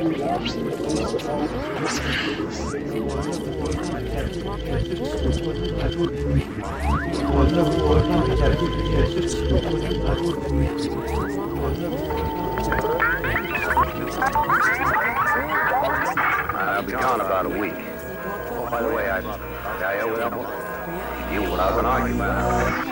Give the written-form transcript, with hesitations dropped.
I'll be gone about a week. Oh, by the way, I owe you what I was going to argue about.